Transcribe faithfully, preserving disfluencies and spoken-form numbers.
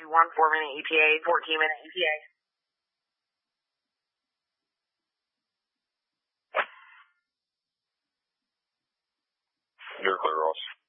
two one, four minute E T A, fourteen minute E T A. You're clear, Ross.